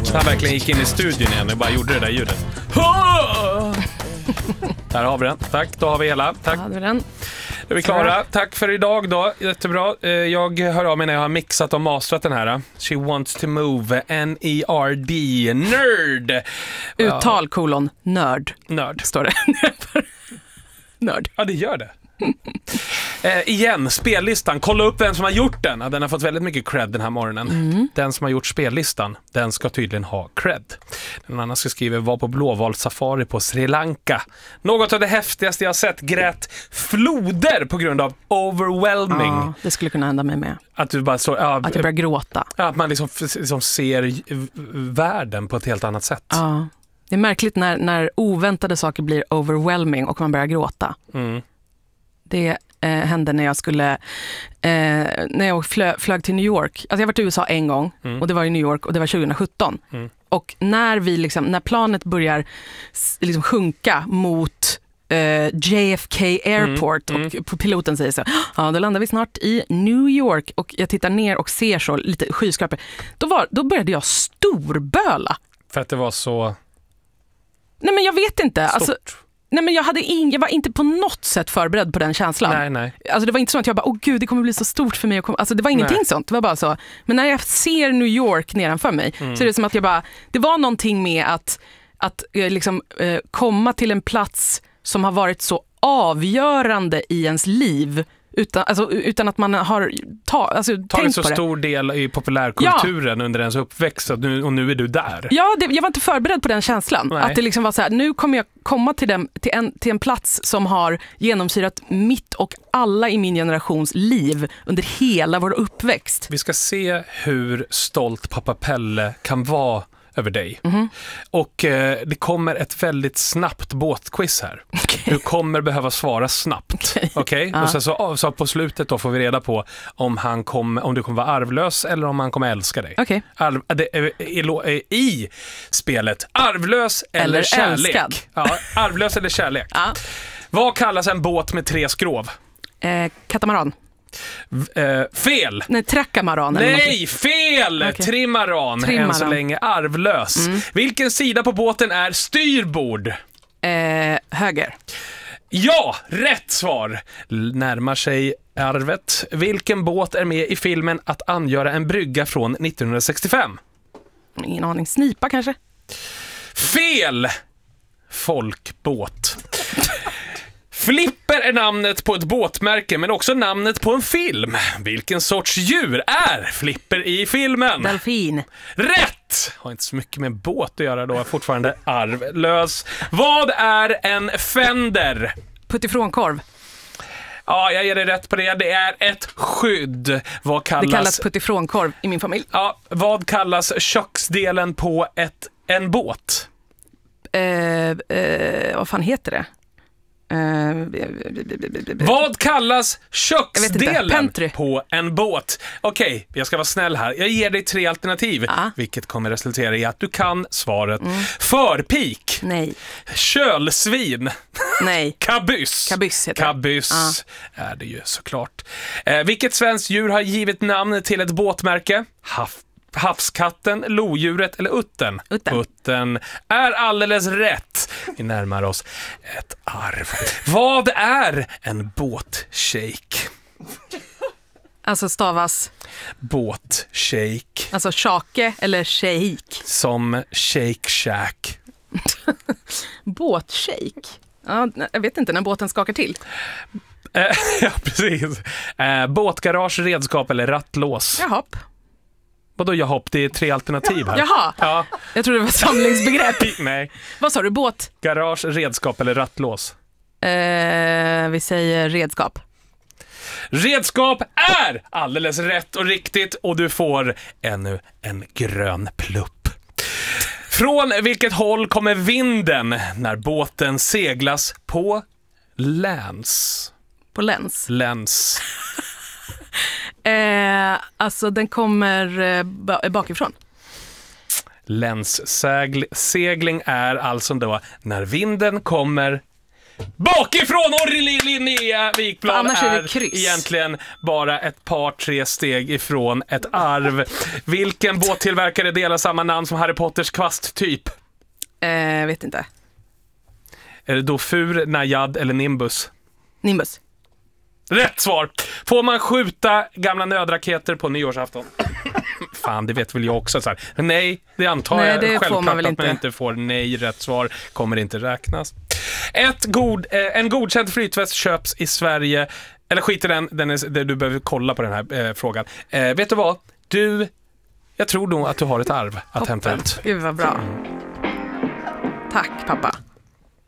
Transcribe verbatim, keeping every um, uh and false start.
Så han verkligen gick in i studion igen och bara gjorde det där ljudet. Där har vi den. Tack, då har vi hela. Tack. Ja, den. Är vi klara? Tack för idag då. Jättebra. Jag hör av mig när jag har mixat och mastrat den här. She wants to move. N E R D. Nerd. Uttal kolon nörd. Nörd. Står det. Nörd. Ja, det gör det. eh, igen, spellistan. Kolla upp vem som har gjort den. Den har fått väldigt mycket cred den här morgonen. Mm. Den som har gjort spellistan, den ska tydligen ha cred. Den annan ska skriva var på blåvalssafari på Sri Lanka. Något av det häftigaste jag har sett. Grät floder på grund av overwhelming. Ja, det skulle kunna hända mig med. Att du bara så, ja, att jag börjar gråta. Ja, att man liksom, liksom ser världen på ett helt annat sätt. Ja. Det är märkligt när, när oväntade saker blir overwhelming och man börjar gråta. Mm. Det eh, hände när jag skulle eh, när jag flö, flög till New York. Alltså jag har varit i U S A en gång mm. och det var i New York och det var tjugo sjutton. Mm. Och när vi liksom, när planet börjar liksom sjunka mot eh, J F K Airport mm. Mm. och piloten säger så, ja då landar vi snart i New York och jag tittar ner och ser så lite skyskrapor. Då var då började jag storböla. För att det var så. Nej men jag vet inte. Stort. Alltså nej men jag hade in, jag var inte på något sätt förberedd på den känslan. Nej, nej. Alltså det var inte så att jag bara, åh gud det kommer bli så stort för mig. Alltså det var ingenting nej. sånt, det var bara så. Men när jag ser New York nedanför mig mm. så är det som att jag bara, det var någonting med att, att liksom, eh, komma till en plats som har varit så avgörande i ens liv. Utan, alltså, utan att man har ta, alltså, tänkt tagit så på det. Stor del i populärkulturen ja. under ens uppväxt och nu, och nu är du där. Ja, det, jag var inte förberedd på den känslan. Nej. Att det liksom var så här, nu kommer jag komma till, den, till, en, till en plats som har genomsyrat mitt och alla i min generations liv under hela vår uppväxt. Vi ska se hur stolt pappa Pelle kan vara över dig. Mm-hmm. Och eh, det kommer ett väldigt snabbt båtquiz här. Okay. Du kommer behöva svara snabbt. Okej? Okay. Okay? Uh. Och sen så, så på slutet då får vi reda på om, han kom, om du kommer vara arvlös eller om han kommer älska dig. Okay. Arv, det, är, i spelet arvlös eller, eller kärlek. Ja, arvlös eller kärlek. Uh. Vad kallas en båt med tre skrov? Eh, katamaran. Uh, fel! Nej, trakamaran. Nej, fel! Okay. Trimaran, Trimaran, än så länge arvlös. Mm. Vilken sida på båten är styrbord? Eh, höger. Ja, rätt svar. Närmar sig arvet. Vilken båt är med i filmen Att angöra en brygga från nittonhundrasextiofem? Ingen aning. Snipa kanske? Fel! Folkbåt. Flipper är namnet på ett båtmärke men också namnet på en film. Vilken sorts djur är Flipper i filmen? Delfin. Rätt! Har inte så mycket med båt att göra då. Jag är fortfarande arvlös. Vad är en fender? Puttifrånkorv. Ja, jag ger dig rätt på det. Det är ett skydd. Vad kallas... Det kallas puttifrånkorv i min familj. Ja, vad kallas köksdelen på ett, en båt? Eh, eh, vad fan heter det? Uh, Vad kallas köksdelen på en båt? Okej, okay, jag ska vara snäll här. Jag ger dig tre alternativ, uh. vilket kommer resultera i att du kan svaret. Mm. Förpik. Nej. Kölsvin. Nej. Kabyss. Kabyss heter Kabyss uh. är det ju såklart. Eh, vilket svenskt djur har givit namn till ett båtmärke? Haff. Havskatten, lodjuret eller utten? Utten. Utten är alldeles rätt. Vi närmar oss ett arv. Vad är en båtshake? Alltså stavas? Båtshake. Alltså shake eller shake? Som Shake Shack. Båtshake? Ja, jag vet inte när båten skakar till. Ja, precis. Båtgarage, redskap eller rattlås? Jaha. Vadå jag hopp? Det är tre alternativ här. Jaha, ja. Jag trodde det var samlingsbegrepp. Nej. Vad sa du, båt? Garage, redskap eller rattlås? Eh, vi säger redskap. Redskap är alldeles rätt och riktigt och du får ännu en grön plupp. Från vilket håll kommer vinden när båten seglas på läns? På läns? Läns. Eh, alltså den kommer eh, bakifrån. Länssegling är alltså då när vinden kommer bakifrån och Linnea Wikblad annars är det är kryss. egentligen bara ett par, tre steg ifrån ett arv. Vilken båttillverkare delar samma namn som Harry Potters kvasttyp? Eh, vet inte. Är det Dofur, Najad eller Nimbus? Nimbus. Rätt svar. Får man skjuta gamla nödraketer på nyårsafton? Fan, det vet väl jag också. Så här. Men nej, det antar Nej, jag det får självklart man väl att inte. man inte får. Nej, rätt svar kommer inte räknas. Ett god, eh, en godkänd flytväst köps i Sverige. Eller skit i den, den är, det, du behöver kolla på den här eh, frågan. Eh, vet du vad? Du, jag tror nog att du har ett arv att Toppen. hämta ut. Gud vad bra. Tack pappa.